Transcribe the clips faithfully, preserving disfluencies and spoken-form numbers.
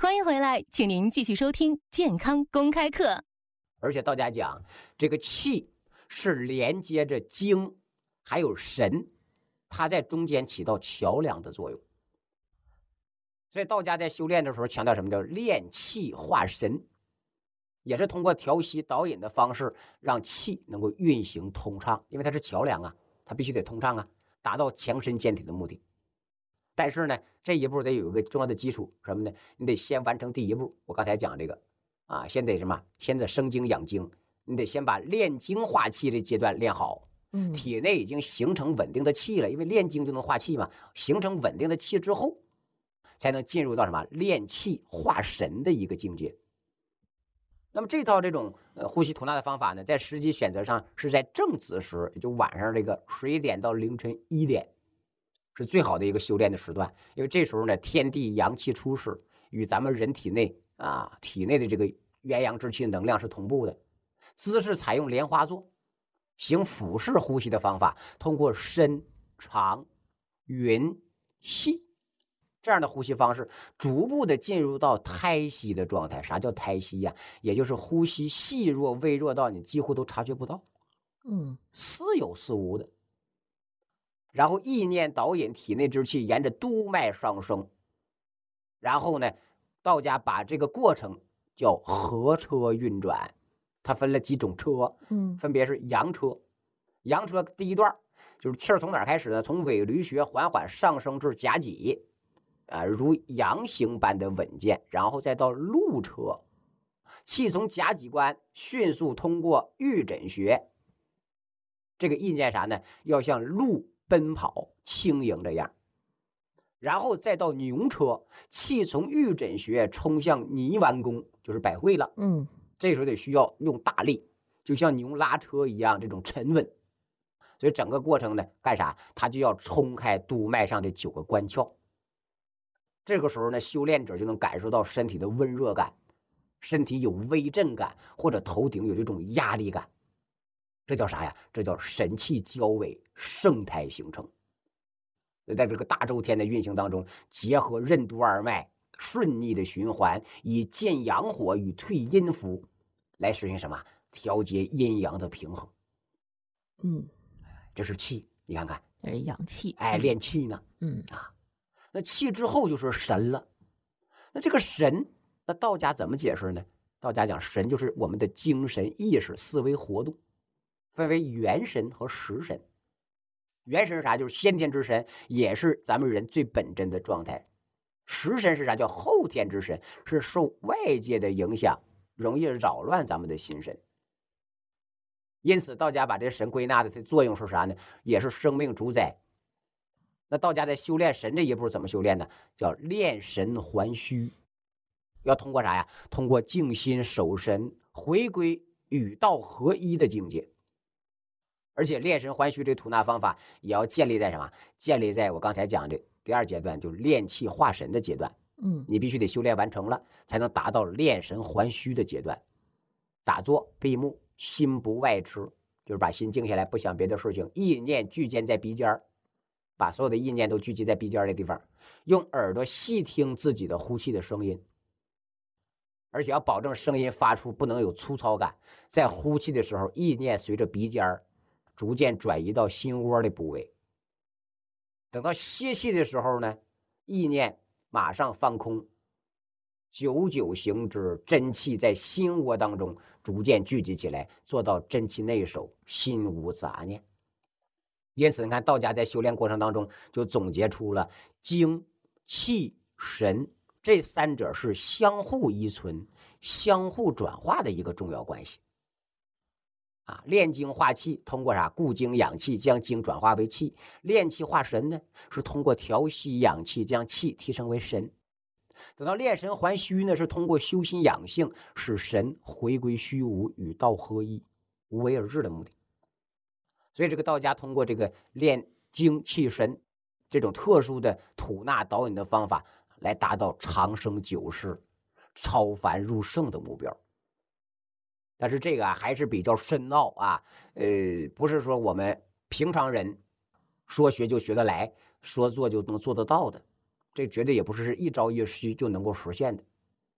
欢迎回来，请您继续收听健康公开课。 而且道家讲，这个气是连接着精还有神，它在中间起到桥梁的作用。所以道家在修炼的时候强调什么叫炼气化神，也是通过调息导引的方式让气能够运行通畅，因为它是桥梁啊，它必须得通畅啊，达到强身健体的目的。但是呢，这一步得有一个重要的基础，什么呢？你得先完成第一步。我刚才讲这个啊，先得什么？先得生精养精，你得先把炼精化气的阶段练好。 嗯， 体内已经形成稳定的气了，因为炼精就能化气嘛。形成稳定的气之后，才能进入到什么炼气化神的一个境界。那么这套这种呃呼吸吐纳的方法呢，在时机选择上是在正子时，也就晚上这个十一点到凌晨一点。是最好的一个修炼的时段，因为这时候呢，天地阳气初始，与咱们人体内啊体内的这个元阳之气能量是同步的。姿势采用莲花坐，行腹式呼吸的方法，通过深、长、匀、细这样的呼吸方式，逐步的进入到胎息的状态。啥叫胎息呀、啊？也就是呼吸细弱、微弱到你几乎都察觉不到， 嗯， 似有似无的。然后意念导引体内之气沿着督脉上升，然后呢，道家把这个过程叫合车运转，它分了几种车， 嗯， 分别是阳车。阳车第一段就是气儿从哪儿开始呢？从尾闾穴缓缓上升至甲己，啊、呃，如羊形般的稳健，然后再到陆车，气从甲己关迅速通过玉枕穴，这个意念啥呢？要像鹿奔跑轻盈这样，然后再到牛车，气从玉枕穴冲向泥丸宫，就是百会了。 嗯， 这时候得需要用大力，就像牛拉车一样，这种沉稳。所以整个过程呢，干啥？它就要冲开督脉上的九个关窍。这个时候呢，修炼者就能感受到身体的温热感，身体有微震感，或者头顶有这种压力感。这叫啥呀？这叫神气交尾，盛胎形成。在这个大周天的运行当中，结合任督二脉顺逆的循环，以健阳火与退阴符来实现什么？调节阴阳的平衡。 嗯， 这是气，你看看， 这是阳气， 哎，练气呢， 嗯啊，那气之后就是神了。那这个神，那道家怎么解释呢？道家讲神就是我们的精神意识思维活动，分为元神和实神。元神是啥？就是先天之神，也是咱们人最本真的状态。实神是啥？叫后天之神，是受外界的影响，容易扰乱咱们的心神。因此道家把这神归纳的作用是啥呢？也是生命主宰。那道家在修炼神这一步怎么修炼呢？叫炼神还虚，要通过啥呀？通过静心守神，回归与道合一的境界。而且炼神还虚这吐纳方法也要建立在什么？建立在我刚才讲的第二阶段，就是炼气化神的阶段。 嗯， 你必须得修炼完成了，才能达到炼神还虚的阶段。打坐闭目，心不外驰，就是把心静下来，不想别的事情，意念聚焦在鼻尖，把所有的意念都聚集在鼻尖的地方，用耳朵细听自己的呼气的声音，而且要保证声音发出不能有粗糙感。在呼气的时候，意念随着鼻尖逐渐转移到心窝的部位。等到歇气的时候呢，意念马上放空，久久行之，真气在心窝当中逐渐聚集起来，做到真气内守，心无杂念。因此你看道家在修炼过程当中就总结出了精气神这三者是相互依存相互转化的一个重要关系啊。炼精化气通过啥？固精养气，将精转化为气。炼气化神呢，是通过调息养气，将气提升为神。等到炼神还虚呢，是通过修心养性，使神回归虚无，与道合一，无为而治的目的。所以这个道家通过这个炼精气神这种特殊的吐纳导引的方法，来达到长生久世、超凡入圣的目标。但是这个啊还是比较深奥啊，呃，不是说我们平常人说学就学得来，说做就能做得到的，这绝对也不是一朝一夕就能够实现的。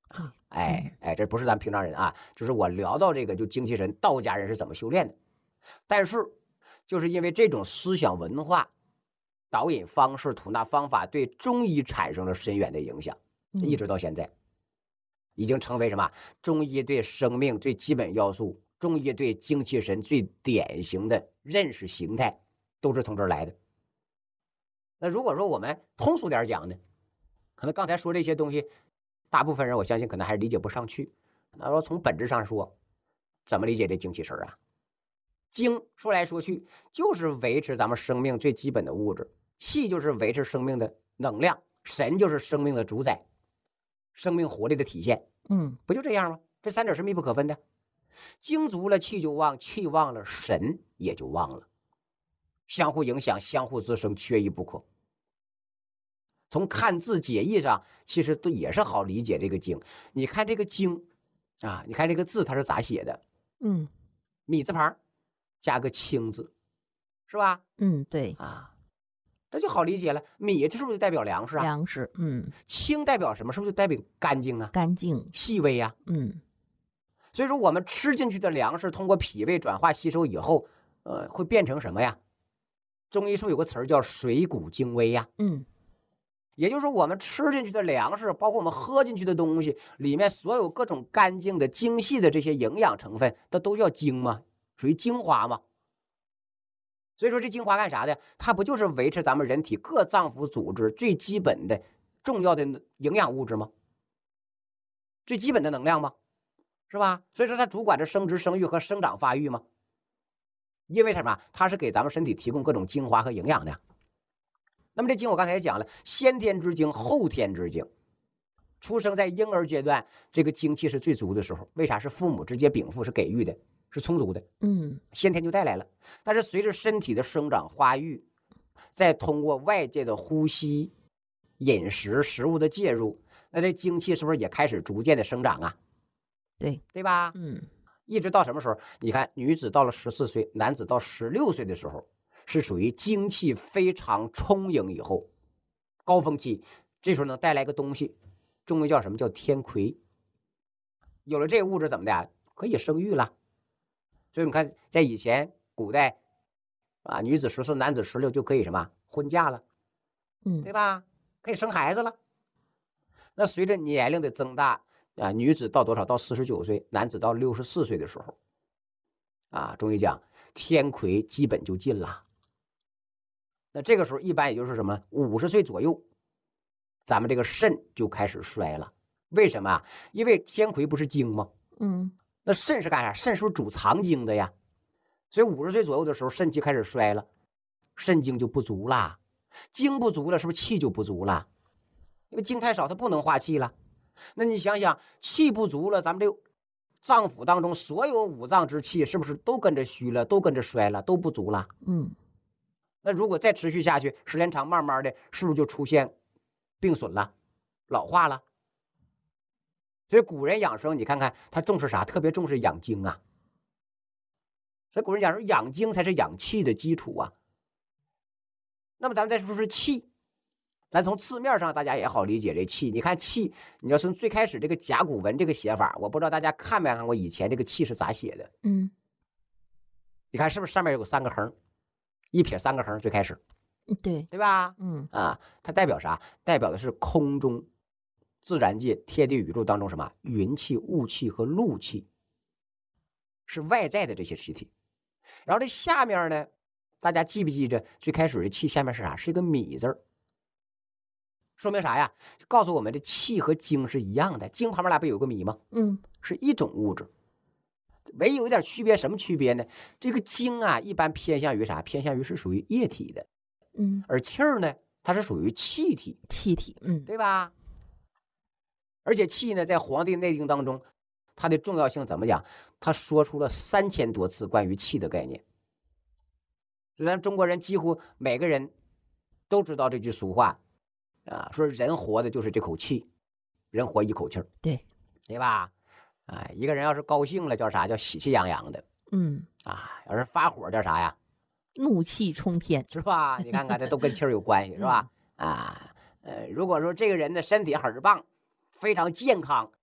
啊。哎哎，这不是咱平常人啊，就是我聊到这个，就精气神，道家人是怎么修炼的。但是，就是因为这种思想文化、导引方式、吐纳方法，对中医产生了深远的影响，一直到现在，已经成为什么？中医对生命最基本要素，中医对精气神最典型的认识形态，都是从这儿来的。那如果说我们通俗点讲呢，可能刚才说这些东西，大部分人我相信可能还是理解不上去。那说从本质上说，怎么理解这精气神啊？精说来说去就是维持咱们生命最基本的物质，气就是维持生命的能量，神就是生命的主宰，生命活力的体现。 嗯， 不就这样吗？这三者是密不可分的。精足了，气就旺；气旺了，神也就旺了，相互影响，相互滋生，缺一不可。从看字解义上，其实都也是好理解这个经。你看这个经啊，你看这个字它是咋写的？ 嗯， 米字旁加个清字，是吧？ 嗯，对啊，这就好理解了。米这是不是就代表粮食啊？ 粮食，嗯， 清代表什么？是不是就代表干净啊？ 干净， 细微啊？ 嗯， 所以说我们吃进去的粮食，通过脾胃转化吸收以后，呃，会变成什么呀？中医是不是有个词儿叫水谷精微呀？ 嗯， 也就是说，我们吃进去的粮食，包括我们喝进去的东西，里面所有各种干净的、精细的这些营养成分，它都叫精吗？属于精华吗？所以说这精华干啥的？它不就是维持咱们人体各脏腑组织最基本的、重要的营养物质吗？最基本的能量吗？是吧？所以说它主管着生殖、生育和生长发育吗？因为什么？它是给咱们身体提供各种精华和营养的。那么这精我刚才也讲了，先天之精，后天之精。出生在婴儿阶段，这个精气是最足的时候。为啥？是父母直接禀赋，是给予的，是充足的。 嗯， 先天就带来了。但是随着身体的生长发育，再通过外界的呼吸、饮食、食物的介入，那这精气是不是也开始逐渐的生长啊？ 对， 对吧？ 嗯， 一直到什么时候？你看，女子到了十四岁，男子到十六岁的时候，是属于精气非常充盈以后，高峰期。这时候能带来一个东西，中医叫什么？叫天癸。有了这个物质，怎么的？可以生育了。所以你看，在以前古代啊，女子十四，男子十六就可以什么婚嫁了， 嗯， 对吧？可以生孩子了。那随着年龄的增大啊，女子到多少？到四十九岁，男子到六十四岁的时候，啊，中医讲天癸基本就尽了。那这个时候一般也就是什么五十岁左右，咱们这个肾就开始衰了。为什么啊？因为天癸不是精吗？ 嗯， 那肾是干啥？肾是主藏精的呀。所以五十岁左右的时候，肾气开始衰了，肾精就不足了。精不足了，是不是气就不足了？因为精太少，它不能化气了。那你想想，气不足了，咱们这脏腑当中所有五脏之气，是不是都跟着虚了，都跟着衰了，都不足了？ 嗯， 那如果再持续下去，时间长，慢慢的，是不是就出现病损了，老化了？所以古人养生，你看看他重视啥？特别重视养精啊。所以古人讲说，养精才是养气的基础啊。那么咱们再说说气，咱从字面上大家也好理解这气。你看气，你要从最开始这个甲骨文这个写法，我不知道大家看没看过以前这个气是咋写的？ 嗯， 你看是不是上面有三个横，一撇三个横？最开始， 对， 对吧？ 嗯， 啊，它代表啥？代表的是空中、自然界、天地宇宙当中什么云气、雾气和露气，是外在的这些气体。然后这下面呢，大家记不记着最开始的气下面是啥？是一个米字儿，说明啥呀？就告诉我们这气和精是一样的，精旁边那不有个米吗？ 嗯， 是一种物质，唯一有一点区别，什么区别呢？这个精啊，一般偏向于啥？偏向于是属于液体的， 嗯， 而气儿呢，它是属于气体， 气体，嗯， 对吧？而且气呢，在《黄帝内经》当中，它的重要性怎么讲？他说出了三千多次关于气的概念。咱中国人几乎每个人都知道这句俗话啊，说人活的就是这口气，人活一口气儿， 对， 对吧？啊，一个人要是高兴了，叫啥？叫喜气洋洋的。 嗯， 啊，要是发火叫啥呀？ 怒气冲天， 是吧？你看看，这都跟气儿有关系，是吧？啊，呃，如果说这个人的身体很棒，非常健康，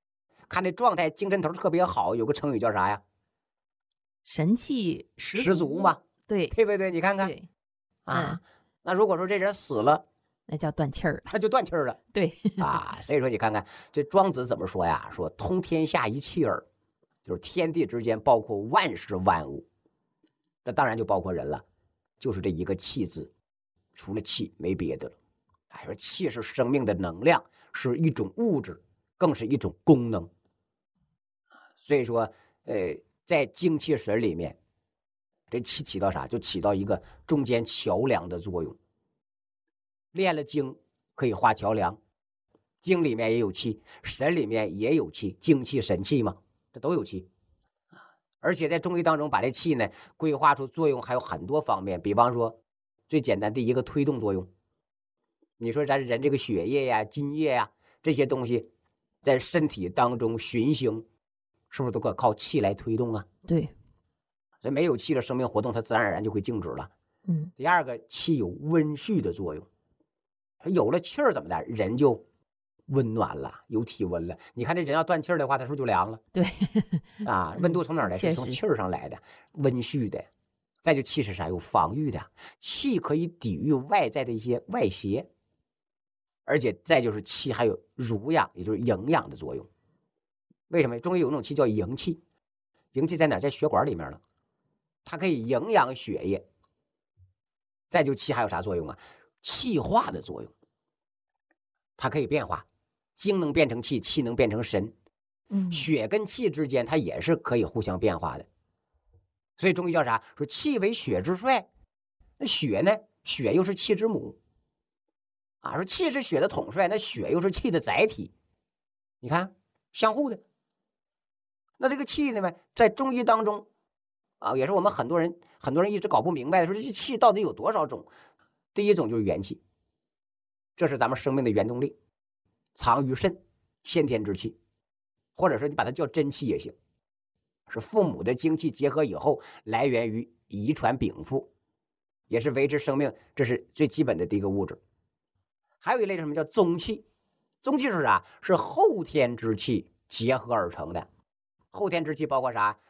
看这状态精神头特别好，有个成语叫啥呀？ 神气十十足嘛， 对对不对？你看看对， 啊， 嗯那如果说这人死了， 那叫断气儿。 他就断气儿了对， 啊。所以说你看看这庄子怎么说呀？说通天下一气儿，就是天地之间包括万事万物，这当然就包括人了，就是这一个气字，除了气没别的了。哎，说气是生命的能量，是一种物质，更是一种功能。所以说，呃，在精气神里面，这气起到啥？就起到一个中间桥梁的作用。练了精可以画桥梁，精里面也有气，神里面也有气，精气神气嘛，这都有气。而且在中医当中，把这气呢规划出作用还有很多方面，比方说最简单第一个推动作用。你说咱人这个血液呀、津液呀这些东西，在身体当中循行，是不是都可靠气来推动啊？ 对， 所以没有气的生命活动，它自然而然就会静止了。 嗯， 第二个，气有温煦的作用，有了气儿怎么的，人就温暖了，有体温了。你看这人要断气儿的话，他是不是就凉了？ 对， 啊，温度从哪儿来？ 确实是从气儿上来的，温煦的。再就气是啥？有防御的，气可以抵御外在的一些外邪，而且再就是气还有濡养，也就是营养的作用。为什么？中医有一种气叫营气，营气在哪儿？在血管里面了，它可以营养血液。再就气还有啥作用啊？气化的作用，它可以变化，精能变成气，气能变成神。 嗯， 血跟气之间它也是可以互相变化的。所以中医叫啥？说气为血之帅，那血呢？血又是气之母啊。说气是血的统帅，那血又是气的载体。你看，相互的。那这个气呢，在中医当中啊，也是我们很多人很多人一直搞不明白的，说这气到底有多少种？第一种就是元气，这是咱们生命的原动力，藏于肾，先天之气，或者说你把它叫真气也行。是父母的精气结合以后，来源于遗传禀赋，也是维持生命，这是最基本的第一个物质。还有一类什么叫宗气？宗气是啥？是后天之气结合而成的。后天之气包括啥？